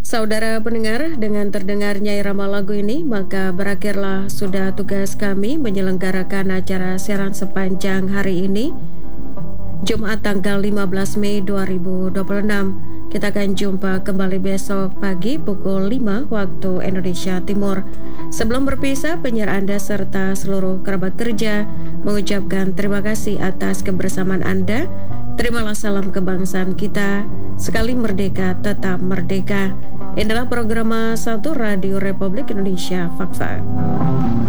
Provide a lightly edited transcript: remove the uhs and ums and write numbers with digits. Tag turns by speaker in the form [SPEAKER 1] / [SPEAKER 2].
[SPEAKER 1] Saudara pendengar, dengan terdengarnya irama lagu ini, maka berakhirlah sudah tugas kami menyelenggarakan acara siaran sepanjang hari ini, Jumat tanggal 15 Mei 2026. Kita akan jumpa kembali besok pagi pukul 5 waktu Indonesia Timur. Sebelum berpisah, penyiar Anda serta seluruh kerabat kerja mengucapkan terima kasih atas kebersamaan Anda. Terimalah salam kebangsaan kita. Sekali merdeka, tetap merdeka. Inilah program 1 Radio Republik Indonesia, Fakta.